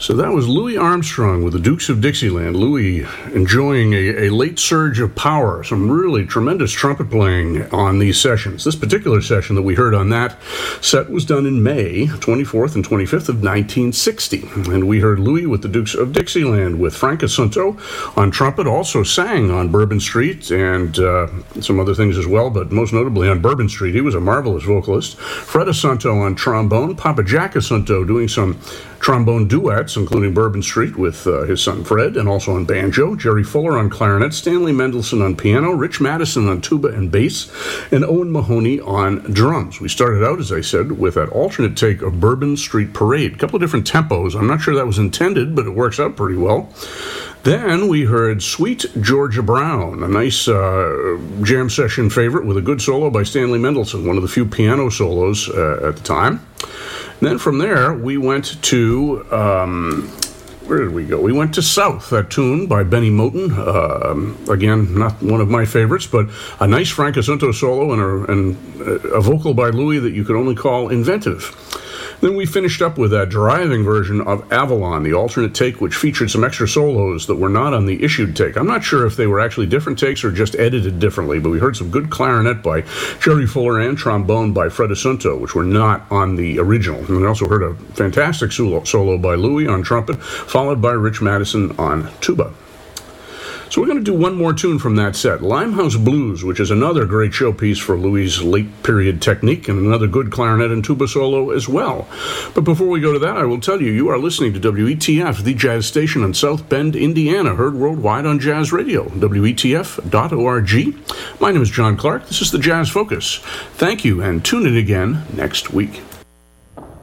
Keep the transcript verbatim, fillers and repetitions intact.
So that was Louis Armstrong with the Dukes of Dixieland. Louis enjoying a, a late surge of power, some really tremendous trumpet playing on these sessions. This particular session that we heard on that set was done in May twenty-fourth and twenty-fifth of nineteen sixty. And we heard Louis with the Dukes of Dixieland with Frank Assunto on trumpet, also sang on Bourbon Street and uh, some other things as well, but most notably on Bourbon Street. He was a marvelous vocalist. Fred Assunto on trombone, Papa Jack Assunto doing some trombone duets, including Bourbon Street with uh, his son Fred, and also on banjo, Jerry Fuller on clarinet, Stanley Mendelsohn on piano, Rich Madison on tuba and bass, and Owen Mahoney on drums. We started out, as I said, with that alternate take of Bourbon Street Parade. A couple of different tempos. I'm not sure that was intended, but it works out pretty well. Then we heard Sweet Georgia Brown, a nice uh, jam session favorite with a good solo by Stanley Mendelsohn, one of the few piano solos uh, at the time. And then from there, we went to, um, where did we go? We went to South, that tune by Benny Moten. Uh, again, not one of my favorites, but a nice Frank Assunto solo and a, and a vocal by Louis that you could only call inventive. Then we finished up with that driving version of Avalon, the alternate take, which featured some extra solos that were not on the issued take. I'm not sure if they were actually different takes or just edited differently, but we heard some good clarinet by Jerry Fuller and trombone by Fred Assunto, which were not on the original. And we also heard a fantastic solo, solo by Louis on trumpet, followed by Rich Madison on tuba. So we're going to do one more tune from that set, Limehouse Blues, which is another great showpiece for Louis' late-period technique and another good clarinet and tuba solo as well. But before we go to that, I will tell you, you are listening to W E T F, the jazz station in South Bend, Indiana, heard worldwide on Jazz Radio, W E T F dot org. My name is John Clark. This is the Jazz Focus. Thank you, and tune in again next week.